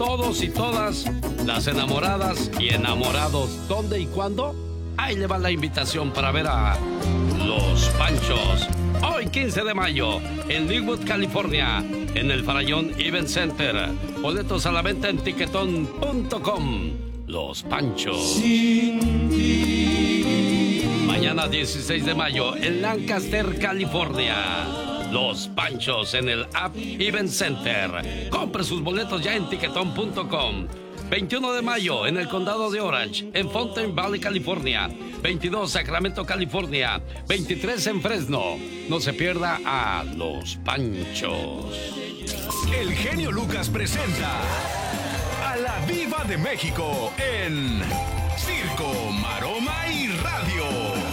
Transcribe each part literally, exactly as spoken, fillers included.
todos y todas las enamoradas y enamorados. ¿Dónde y cuándo? Ahí le va la invitación para ver a Los Panchos. Hoy, quince de mayo, en Linwood, California, en el Farallón Event Center. Boletos a la venta en tiquetón punto com. Los Panchos. Sin ti. Mañana, dieciséis de mayo, en Lancaster, California. Los Panchos en el App Event Center. Compre sus boletos ya en tiquetón punto com. veintiuno de mayo en el condado de Orange, en Fountain Valley, California. veintidós, Sacramento, California. veintitrés en Fresno. No se pierda a Los Panchos. El genio Lucas presenta a la Diva de México en Circo, Maroma y Radio.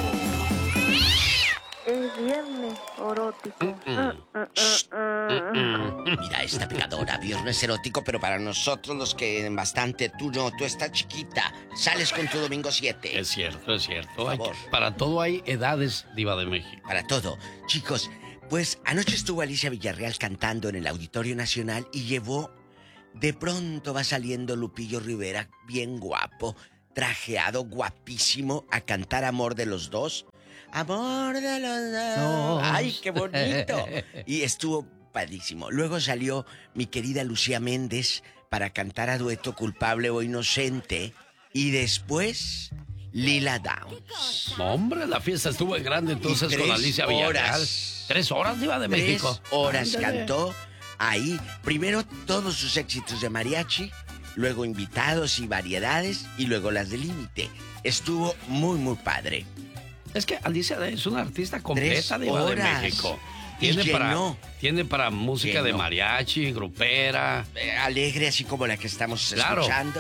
Es viernes erótico. Mm, mm. Uh, uh, uh, uh. Mira, esta pecadora, viernes erótico, pero para nosotros los que bastante, tú no, tú estás chiquita, sales con tu domingo siete. Es cierto, es cierto. Por Hay- favor. para todo hay edades, Diva de México. Para todo. Chicos, pues anoche estuvo Alicia Villarreal cantando en el Auditorio Nacional y llevó, de pronto va saliendo Lupillo Rivera, bien guapo, trajeado, guapísimo, a cantar Amor de los Dos. Amor de los dos. Dos. ¡Ay, qué bonito! Y estuvo padrísimo. Luego salió mi querida Lucía Méndez para cantar a dueto Culpable o Inocente. Y después, Lila Downs. No, hombre, la fiesta estuvo en grande entonces Y con tres Alicia Villarreal. horas. Tres horas, Diva de México. Tres horas Ándale. cantó ahí. Primero todos sus éxitos de mariachi, luego invitados y variedades, y luego las de límite. Estuvo muy, muy padre. Es que Alicia es una artista completa, Tres Diva de horas. México. Y Tiene para, llenó. tiene para música de Llenó. mariachi, grupera. Eh, alegre, así como la que estamos Claro. escuchando.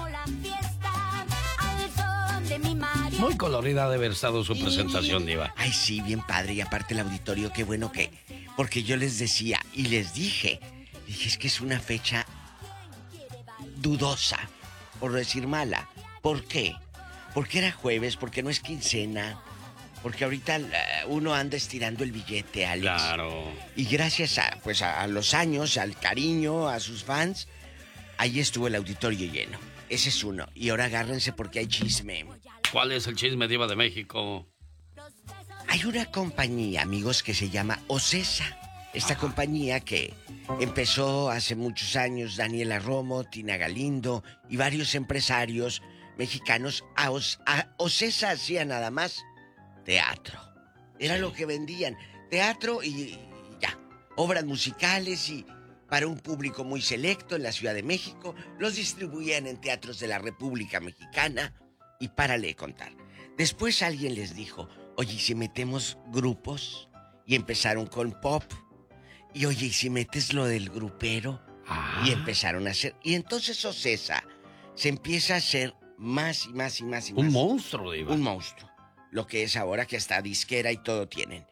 Muy colorida debe haber estado su presentación, Diva. Ay, sí, bien padre. Y aparte el auditorio, qué bueno que... Porque yo les decía y les dije, dije, es que es una fecha dudosa, por no decir mala. ¿Por qué? Porque era jueves, porque no es quincena, porque ahorita eh, uno anda estirando el billete, Alex. Claro. Y gracias a, pues, a, a los años, al cariño, a sus fans, ahí estuvo el auditorio lleno. Ese es uno. Y ahora agárrense porque hay chisme. ¿Cuál es el chisme, Diva de México? Hay una compañía, amigos, que se llama Ocesa. Esta compañía que empezó hace muchos años Daniela Romo, Tina Galindo y varios empresarios mexicanos. A, Os- a Ocesa hacía nada más teatro. Era lo que vendían. Teatro y, y ya. Obras musicales y para un público muy selecto en la Ciudad de México. Los distribuían en teatros de la República Mexicana. Y párale de contar. Después alguien les dijo, oye, ¿y si metemos grupos? Y empezaron con pop. Y oye, ¿y si metes lo del grupero? Ah. Y empezaron a hacer. Y entonces Ocesa se empieza a hacer más y más y más y más. Un monstruo, Diva. Un monstruo. Lo que es ahora que hasta disquera y todo tienen.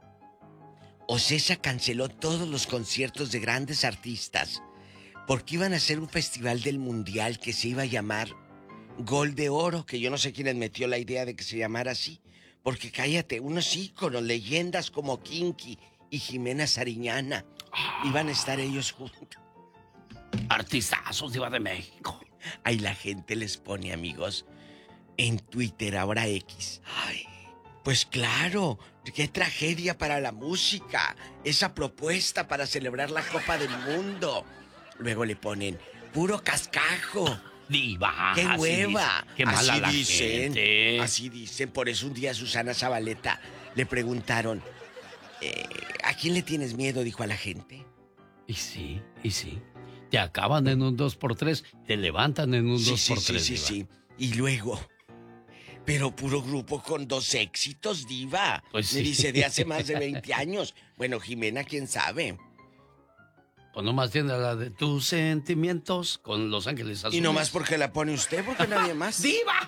Ocesa canceló todos los conciertos de grandes artistas porque iban a hacer un festival del mundial que se iba a llamar Gol de Oro, que yo no sé quién les metió la idea de que se llamara así. Porque cállate, unos íconos, leyendas como Kinky y Jimena Sariñana iban a estar ellos juntos. Artistazos, Diva de México. Ahí la gente les pone, amigos, en Twitter, ahora X. Ay, pues claro, qué tragedia para la música. Esa propuesta para celebrar la Copa del Mundo. Luego le ponen, puro cascajo. Diva. ¡Qué así hueva! dice. Qué mala así la dicen, gente. así dicen. Por eso un día a Susana Zabaleta le preguntaron, eh, ¿a quién le tienes miedo? Dijo a la gente. Y sí, y sí. Te acaban en un dos por tres, te levantan en un Sí, dos sí, por sí, tres, sí, Diva. sí. Y luego, pero puro grupo con dos éxitos, Diva. Pues Me sí. dice de hace más de veinte años. Bueno, Jimena, quién sabe. Pues nomás tiene la de tus sentimientos con Los Ángeles Azules. Y nomás porque la pone usted, porque nadie más. ¡Diva!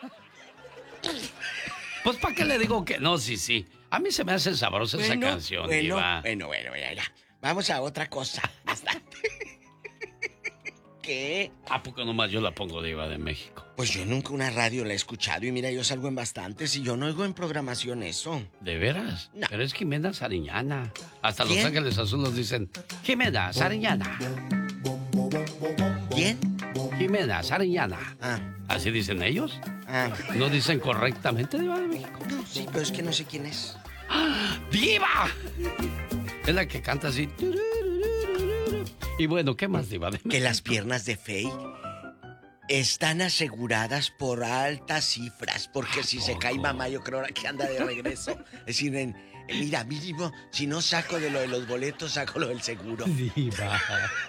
Pues ¿para qué le digo que no? Sí, sí. A mí se me hace sabrosa esa Bueno, canción, bueno, Diva. bueno, bueno, bueno, ya. Vamos a otra cosa. Bastante. ¿Qué? ¿A poco nomás yo la pongo, Diva de México? Pues yo nunca una radio la he escuchado y mira, yo salgo en bastantes y yo no oigo en programación eso. ¿De veras? No. Pero es Jimena Sariñana. Hasta ¿Quién? Los Ángeles Azules dicen, Jimena Sariñana. ¿Quién? Jimena Sariñana. Ah, ¿Así dicen ellos? ah. ¿No dicen correctamente, Diva de México? No, sí, pero es que no sé quién es. ¡Diva! Es la que canta así. Y bueno, ¿qué más, Diva de México? Que las piernas de Faye están aseguradas por altas cifras, porque si se cae mamá, yo creo que anda de regreso. Es decir, en, en, mira, mínimo, si no saco de lo de los boletos, saco lo del seguro. Diva.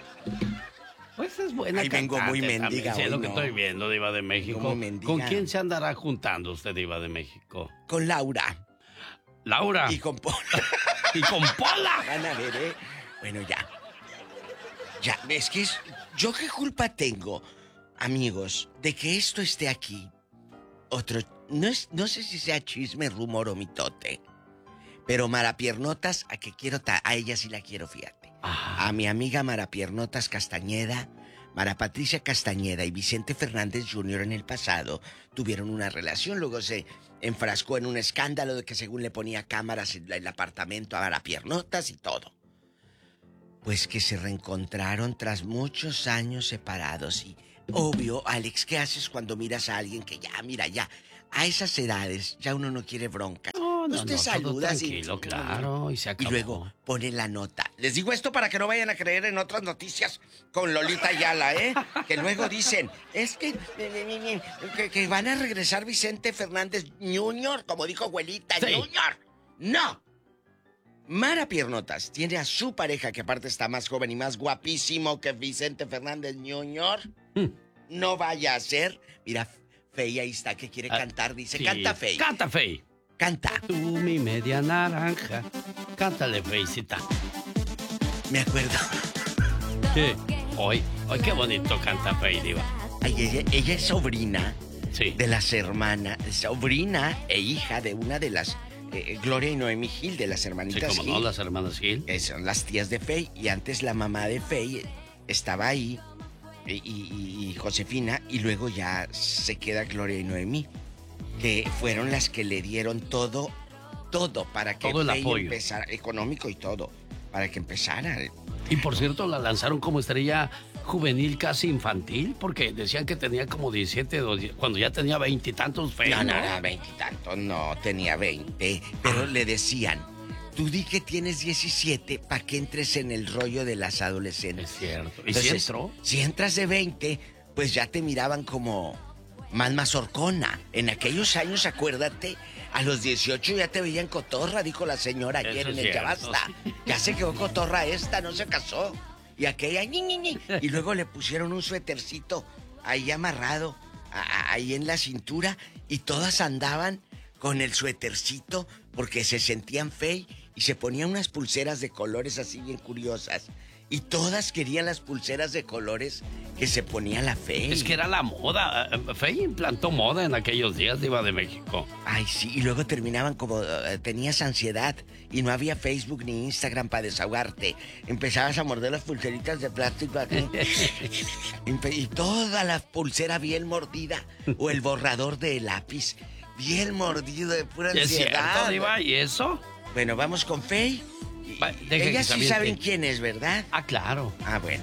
Pues es buena. Ahí vengo muy mendiga Sí, es lo hoy, que ¿no? estoy viendo, Diva de México. Muy mendiga. ¿Con quién se andará juntando usted, Diva de México? Con Laura. Laura. Y con Pola. Y con Pola. Van a ver, ¿eh? Bueno, ya. Ya, es que es... ¿Yo qué culpa tengo, amigos, de que esto esté aquí? Otro... No, es, no sé si sea chisme, rumor o mitote. Pero Marapiernotas, a que quiero... Ta... A ella sí la quiero, fíjate. Ajá. A mi amiga Marapiernotas Castañeda, Mara Patricia Castañeda y Vicente Fernández junior en el pasado tuvieron una relación, luego se enfrascó en un escándalo de que según le ponía cámaras en el apartamento a Marapiernotas y todo. Pues que se reencontraron tras muchos años separados y, obvio, Alex, ¿qué haces cuando miras a alguien que ya, mira, ya, a esas edades ya uno no quiere bronca? No, no, Pues te no, todo saludas tranquilo, y... claro, y se acabó. Y luego pone la nota. Les digo esto para que no vayan a creer en otras noticias con Lolita Ayala, ¿eh? Que luego dicen, es que, que, que van a regresar Vicente Fernández junior, como dijo abuelita, Sí. junior. ¡No! Mara Piernotas tiene a su pareja, que aparte está más joven y más guapísimo que Vicente Fernández junior Mm. No vaya a ser. Mira, Fey ahí está, que quiere Ah, cantar. Dice, sí. canta, Fey. Canta, Fey. Canta. Tú, mi media naranja. Cántale, Feycita. Me acuerdo. ¿Qué? Hoy, hoy qué bonito canta Fey, Diva. Ay, ella, ella es sobrina Sí. de las hermanas, sobrina e hija de una de las, eh, Gloria y Noemí Gil, de las Sí, hermanitas como Gil, no, las hermanas Gil. que son las tías de Fey, y antes la mamá de Fey estaba ahí, y, y- y Josefina, y luego ya se queda Gloria y Noemí, que fueron las que le dieron todo, todo para que Todo el Fey apoyo. empezara, económico y todo, para que empezara. Y por cierto, la lanzaron como estrella juvenil casi infantil, porque decían que tenía como diecisiete, o die- cuando ya tenía veintitantos Fey. No, no, no, veintitantos, no, tenía veinte. Pero le decían, tú di que tienes diecisiete para que entres en el rollo de las adolescentes. Es cierto. ¿Y Entonces, si entró? si entras de veinte, pues ya te miraban como más mazorcona. En aquellos años, acuérdate, a los dieciocho ya te veían cotorra, dijo la señora ayer Eso en es el Ya cierto, Basta. sí. Ya se quedó cotorra esta, no se casó. Y aquella, ñi, ñi, ñi. Y luego le pusieron un suétercito ahí amarrado, a- a- ahí en la cintura, y todas andaban con el suétercito porque se sentían fey y se ponían unas pulseras de colores así bien curiosas. Y todas querían las pulseras de colores que se ponía la Fey. Es que era la moda. Fey implantó moda en aquellos días, Diva de México. Ay, sí, y luego terminaban como... eh, tenías ansiedad y no había Facebook ni Instagram para desahogarte. Empezabas a morder las pulseritas de plástico aquí. Empe- y toda la pulsera bien mordida. O el borrador de lápiz bien mordido de pura ¿Es ansiedad. cierto, Diva? ¿Y eso? Bueno, vamos con Fey. Y- Va, deja que Ellas se sí aviente. saben quién es, ¿verdad? Ah, claro. Ah, bueno.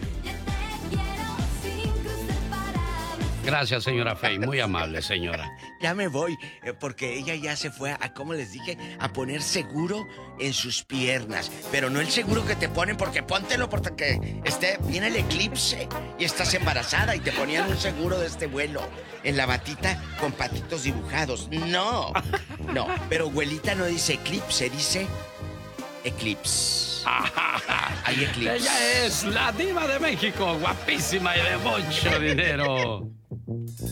Gracias, señora Fey. Muy amable, señora. Ya me voy, eh, porque ella ya se fue a, como les dije, a poner seguro en sus piernas. Pero no el seguro que te ponen, porque póntelo porque esté, viene el eclipse y estás embarazada y te ponían un seguro de este vuelo en la batita con patitos dibujados. No, no, pero abuelita no dice eclipse, dice eclipse. Hay eclipse. Ella es la Diva de México, guapísima y de mucho dinero.